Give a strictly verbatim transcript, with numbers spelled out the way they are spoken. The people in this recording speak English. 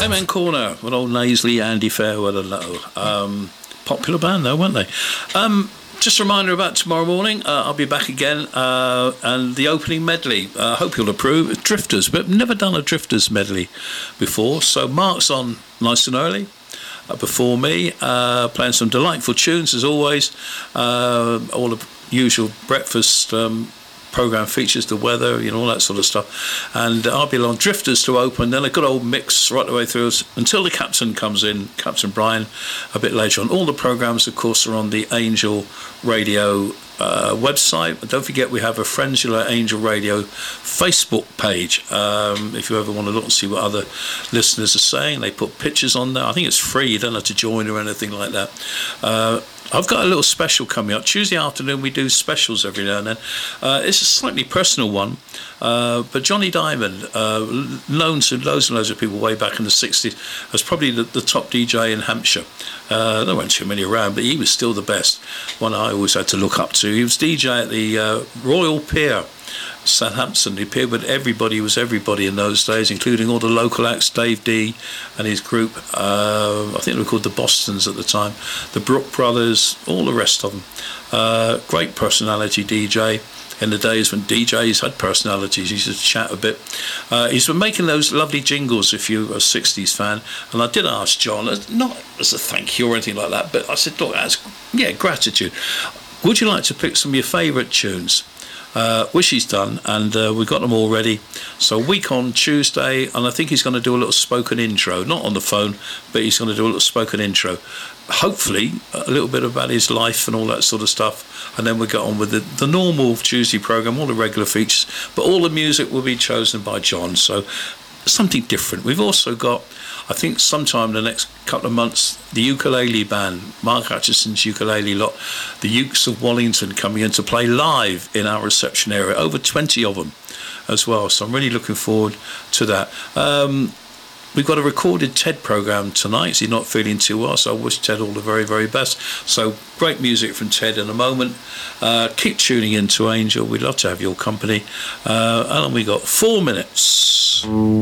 Amen Corner with old Nasely, Andy Fairweather Low. Um, popular band though, weren't they? Um, just a reminder about tomorrow morning. Uh, I'll be back again, uh, and the opening medley. I uh, hope you'll approve. Drifters, but never done a Drifters medley before. So Mark's on nice and early. Uh, before me, uh, playing some delightful tunes as always. Uh, all the usual breakfast um, program features, the weather, you know, all that sort of stuff. And I'll be on Drifters to open, then a good old mix right the way through until the captain comes in, Captain Brian, a bit later on. All the programs, of course, are on the Angel Radio uh, website. And don't forget, we have a Frangula Angel Radio Facebook page. Um, if you ever want to look and see what other listeners are saying, they put pictures on there. I think it's free, you don't have to join or anything like that. Uh, I've got a little special coming up. Tuesday afternoon, we do specials every now and then. Uh, it's a slightly personal one, uh, but Johnny Diamond, uh, known to loads and loads of people way back in the sixties, was probably the, the top D J in Hampshire. Uh, there weren't too many around, but he was still the best, one I always had to look up to. He was D J at the uh, Royal Pier, Southampton. He appeared with everybody. He was everybody in those days, including all the local acts, Dave D and his group. Uh, I think they were called the Bostons at the time, the Brook Brothers, all the rest of them. Uh, great personality D J in the days when D Js had personalities. He used to chat a bit. Uh, he's been making those lovely jingles if you're a sixties fan. And I did ask John, not as a thank you or anything like that, but I said, look, as, yeah, gratitude. Would you like to pick some of your favourite tunes? Uh, which he's done, and uh, we've got them all ready. So a week on Tuesday, and I think he's going to do a little spoken intro, not on the phone, but he's going to do a little spoken intro. Hopefully, a little bit about his life and all that sort of stuff, and then we'll get on with the, the normal Tuesday programme, all the regular features, but all the music will be chosen by John, so something different. We've also got, I think sometime in the next couple of months, the ukulele band, Mark Atchison's ukulele lot, the Ukes of Wallington, coming in to play live in our reception area, over twenty of them as well, so I'm really looking forward to that. Um, we've got a recorded TED programme tonight. He's not feeling too well, so I wish Ted all the very, very best. So great music from Ted in a moment. Uh, keep tuning in to Angel. We'd love to have your company. Uh, and we got four minutes.